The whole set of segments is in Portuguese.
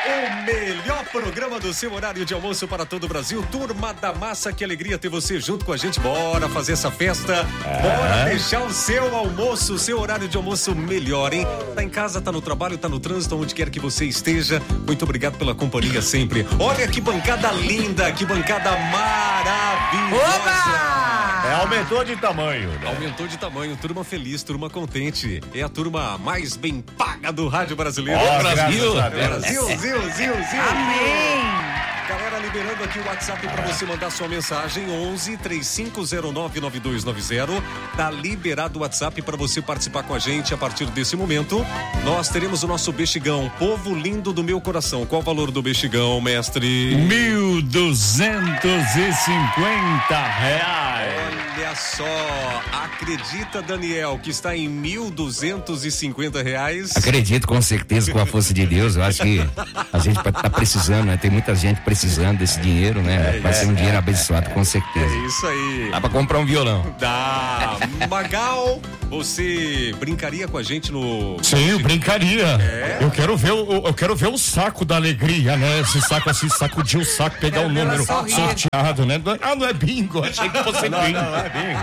O melhor programa do seu horário de almoço para todo o Brasil. Turma da Massa, que alegria ter você junto com a gente. Bora fazer essa festa. Bora deixar o seu almoço, o seu horário de almoço melhor, hein? Tá em casa, tá no trabalho, tá no trânsito, onde quer que você esteja. Muito obrigado pela companhia sempre. Olha que bancada linda, que bancada maravilhosa. Oba! Aumentou de tamanho, né? Aumentou de tamanho, turma feliz, turma contente. É a turma mais bem paga do rádio brasileiro. Brasil! Brasil. Amém! Galera, liberando aqui o WhatsApp para você mandar sua mensagem, 11-3509-9290. Tá liberado o WhatsApp para você participar com a gente a partir desse momento. Nós teremos o nosso bexigão, povo lindo do meu coração. Qual o valor do bexigão, mestre? R$1.250. Olha só, acredita, Daniel, que está em R$1.250? Acredito, com certeza, com a força de Deus. Eu acho que a gente tá precisando, né? Tem muita gente precisando desse dinheiro, né? Vai ser um dinheiro abençoado, com certeza. É isso aí. Dá pra comprar um violão. Dá. Magal, você brincaria com a gente no... Sim, eu brincaria. Eu quero ver o saco da alegria, né? Esse saco assim, sacudir o saco, pegar o número sorteado, né? Ah, não é bingo, achei que fosse bingo. Não é bingo.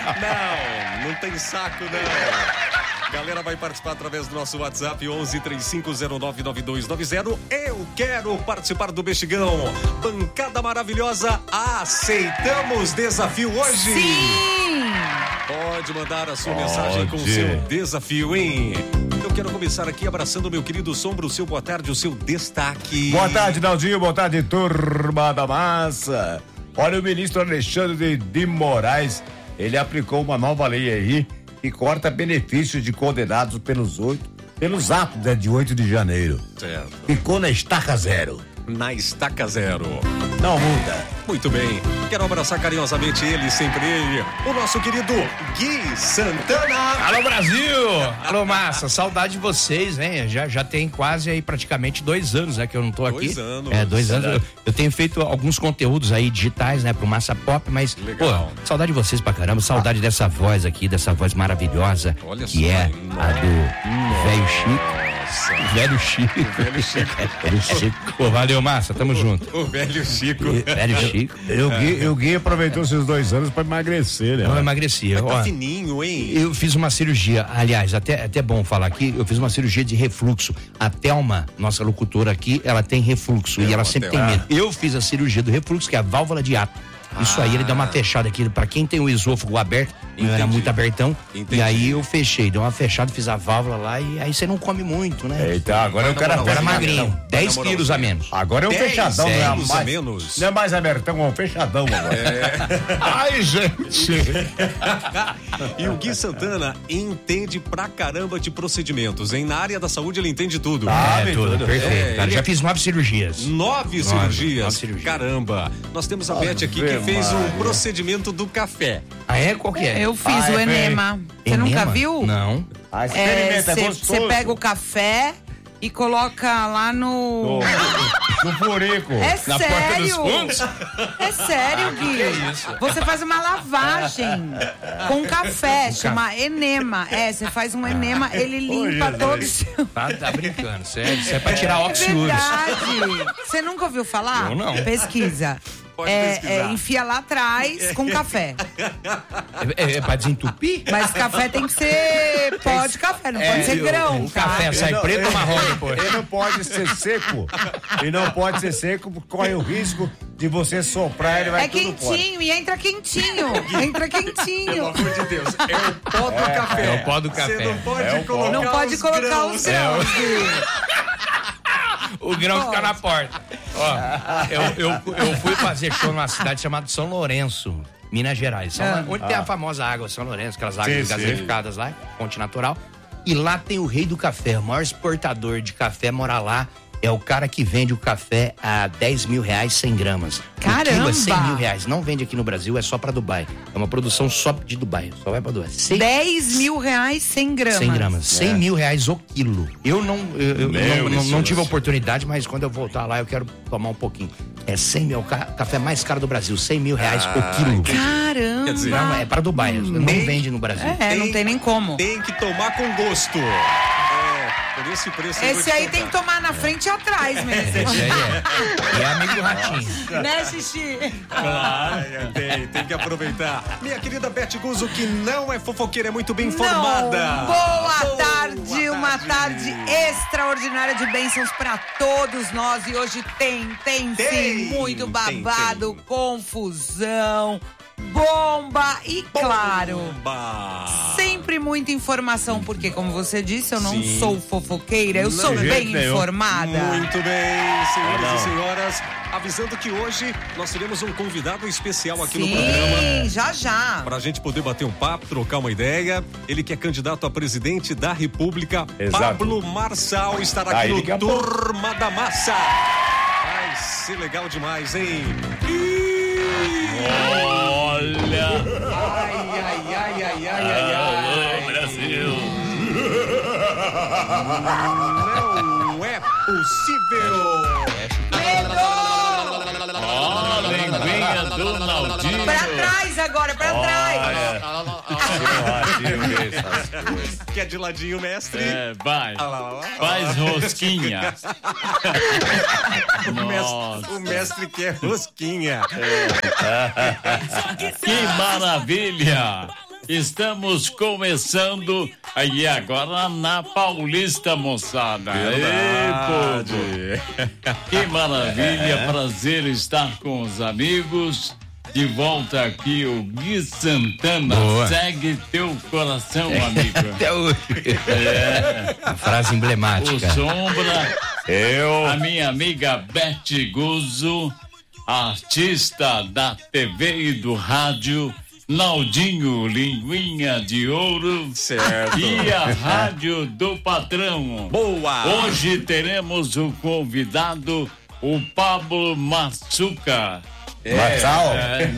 Não tem saco, não. Galera vai participar através do nosso WhatsApp 11-3509-9290. Eu quero participar do Bexigão. Bancada maravilhosa, aceitamos desafio hoje? Sim! Pode mandar a sua mensagem com o seu desafio, hein? Eu quero começar aqui abraçando o meu querido Sombra, o seu boa tarde, o seu destaque. Boa tarde, Naldinho, boa tarde, turma da massa. Olha, o ministro Alexandre de Moraes, ele aplicou uma nova lei aí que corta benefícios de condenados pelos atos de 8 de janeiro. Certo. Ficou na estaca zero. Na estaca zero. Não muda. Muito bem. Quero abraçar carinhosamente ele, sempre ele, o nosso querido Gui Santana. Alô, Brasil! Alô, massa, saudade de vocês, né? Já tem quase aí praticamente 2 anos, né, que eu não tô aqui. 2 anos. 2 anos. Eu tenho feito alguns conteúdos aí digitais, né, pro Massa Pop, mas, legal. Pô, saudade de vocês pra caramba, saudade dessa voz aqui, dessa voz maravilhosa, Olha que só, é hein? a do velho Chico. Velho Chico. Velho Chico. Velho Chico. Pô, valeu, massa, tamo junto. O velho Chico. Velho Chico. O Gui aproveitou esses 2 anos pra emagrecer, né? Eu emagreci. Tá Ó, fininho, hein? eu fiz uma cirurgia, aliás, até bom falar aqui, eu fiz uma cirurgia de refluxo. A Thelma, nossa locutora aqui, ela tem refluxo e ela sempre tem medo. Eu fiz a cirurgia do refluxo, que é a válvula de ato. Isso aí, ele dá uma fechada aqui, pra quem tem o esôfago aberto, era muito abertão, Entendi. e aí eu fechei, dei uma fechada, fiz a válvula lá, e aí você não come muito, né? Eita, agora o cara Agora fecha- magrinho, 10 quilos a menos. Agora é um 10 fechadão, não é quilos a mais. menos. Não é mais abertão, é um fechadão agora. Ai, gente. E o Gui Santana entende pra caramba de procedimentos, hein? Na área da saúde ele entende tudo. Tudo, perfeito. Cara, ele- já fiz 9 cirurgias. 9 cirurgias. 9 cirurgias. Caramba. Nós temos a Beth aqui que fez um procedimento do café. Ah, é? Qual que é? Eu fiz o enema. Você nunca Enema? viu? Não. Ah, experimenta, é Você gostoso. pega o café e coloca lá no... No furico. É Na porta dos sério? fundos? É sério, Gui. Você faz uma lavagem com café, chama enema. Você faz um enema, ele limpa Jesus. todo o seu... Tá brincando, sério. Isso é pra tirar É oxiúrios. verdade. Você nunca ouviu falar? Eu não. Pesquisa. Pode pesquisar. Enfia lá atrás com café. É pra desentupir? Mas café tem que ser pó de café, não pode ser grão, O tá? café sai preto ou marrom depois? Ele não pode ser seco. Ele não pode ser seco, porque corre o risco de você soprar, ele vai É tudo fora. quentinho e entra quentinho. Entra Pelo quentinho. amor de Deus. É o pó do café. é o pó do café. Você não pode É o pó. colocar Não pode os colocar grãos. os grãos. O grão fica na porta. Ó, eu fui fazer show numa cidade chamada São Lourenço, Minas Gerais. Onde tem a famosa água São Lourenço, aquelas águas Sim, gaseificadas lá, fonte natural. E lá tem o rei do café, o maior exportador de café mora lá. É o cara que vende o café a R$10 mil, 100 gramas. O quilo Caramba! é R$100 mil. Não vende aqui no Brasil, é só pra Dubai. É uma produção só de Dubai, só vai pra Dubai. 10 mil reais, 100 gramas. 100 gramas. 100 mil reais o quilo. Eu não tive a oportunidade, mas quando eu voltar lá eu quero tomar um pouquinho. É 100 mil, o café mais caro do Brasil, 100 mil reais o quilo. Caramba. Quer dizer, Não, é para Dubai, não vende no Brasil. Não tem nem como. Tem que tomar com gosto. por esse preço. Esse aí tem que tomar na frente e atrás mesmo. Esse aí é amigo do Ratinho. Né, Xixi? Claro, tem que aproveitar. Minha querida Beth Guzzo, que não é fofoqueira, é muito bem informada. Boa tarde, uma tarde extraordinária de bênçãos pra todos nós. E hoje tem sim, muito babado, confusão, bomba e, claro, sempre muita informação, porque, como você disse, eu não sou fofoqueira, eu sou bem informada. Muito bem, senhoras e senhoras. Avisando que hoje nós teremos um convidado especial aqui no programa. Sim, já. Pra gente poder bater um papo, trocar uma ideia. Ele que é candidato a presidente da República, Exato. Pablo Marçal, estará aqui no Turma da Massa. Vai ser legal demais, hein? Olha! Ai, Brasil! não é possível! Linguinha do Naldinho! Pra trás agora, pra trás! Quer de ladinho, mestre? Vai! Faz rosquinha! O mestre quer rosquinha. Que maravilha! Estamos começando aí agora na Paulista, moçada. Ei, povo! Que maravilha, prazer estar com os amigos. De volta aqui o Gui Santana. Boa. Segue teu coração, amigo. Até hoje. Uma frase emblemática. O Sombra, a minha amiga Beth Guzzo, artista da TV e do rádio, Naldinho, linguinha de ouro. Certo. E a rádio do patrão. Boa! Hoje teremos o convidado, o Pablo Maçuca. Marçal?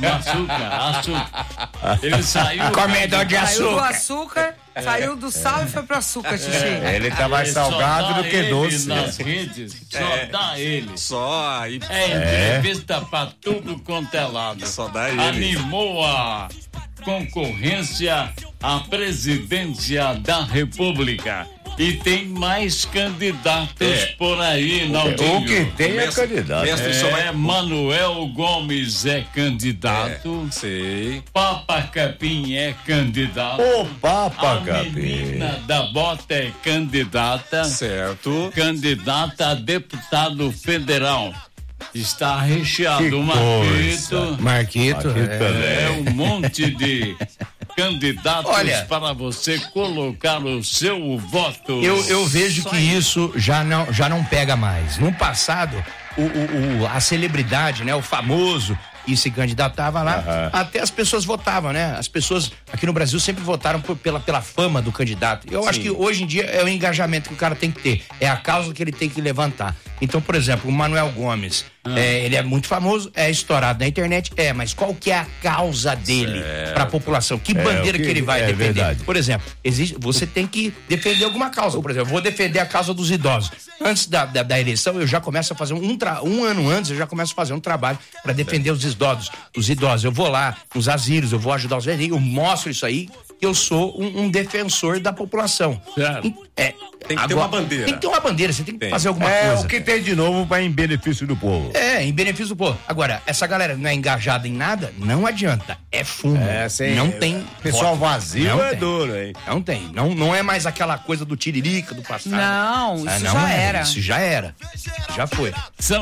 Açúcar. Ele saiu. Comedor de Saiu do açúcar. açúcar, saiu do sal e foi pro açúcar, Xixi. Ele tá mais salgado do que doce. Nas redes, só dá ele. Só aí. É entrevista pra tudo quanto é lado. Só dá ele. Animou a concorrência à presidência da República. E tem mais candidatos por aí, Naldinho. O que tem é candidato. Mestre só vai... Manuel Gomes é candidato. Sei. Papa Capim é candidato. O Papa A Capim. menina da bota é candidata. Certo. Candidata a deputado federal. Está recheado Que o Marquito. Marquito. É um monte de candidatos Olha, para você colocar o seu voto. Eu vejo que isso já não pega mais. No passado, a celebridade, né, o famoso, e se candidatava lá, até as pessoas votavam, né? As pessoas aqui no Brasil sempre votaram pela fama do candidato. Eu acho que hoje em dia é o engajamento que o cara tem que ter, é a causa que ele tem que levantar. Então, por exemplo, o Manuel Gomes, ele é muito famoso, é estourado na internet, mas qual que é a causa dele para a população? Que bandeira que ele vai defender? Verdade. Por exemplo, você tem que defender alguma causa. Por exemplo, vou defender a causa dos idosos. Antes da eleição, eu já começo a fazer um ano antes, eu já começo a fazer um trabalho para defender os idosos. Eu vou lá nos asilos, eu vou ajudar os velhinhos, eu mostro isso aí, que eu sou um defensor da população. Certo. Tem que ter uma bandeira. Tem que ter uma bandeira, você tem que fazer alguma coisa. O que tem de novo vai em benefício do povo. Em benefício do povo. Agora, essa galera não é engajada em nada, não adianta. É fumo. Não tem. Pessoal voto. vazio Não é tem. duro, hein? Não tem. Não é mais aquela coisa do tiririca do passado. Não, isso não já é. era. Isso já era. Já foi. São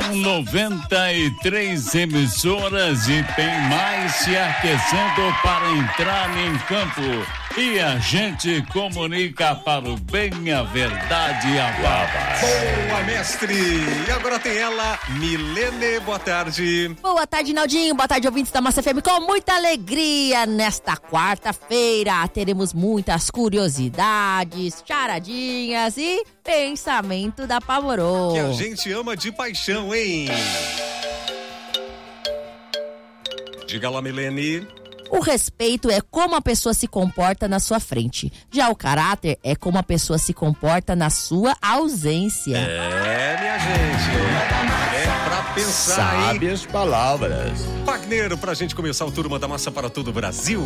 93 emissoras e tem mais se aquecendo para entrar em campo. E a gente comunica para o bem, a verdade e a paz. Boa, mestre! E agora tem ela, Milene, boa tarde. Boa tarde, Naldinho. Boa tarde, ouvintes da Massa FM. Com muita alegria, nesta quarta-feira, teremos muitas curiosidades, charadinhas e pensamento da Pavorô. Que a gente ama de paixão, hein? Diga lá, Milene. O respeito é como a pessoa se comporta na sua frente. Já o caráter é como a pessoa se comporta na sua ausência. Minha gente. É pra pensar, hein? Sabe as palavras. Wagner, pra gente começar o Turma da Massa para todo o Brasil.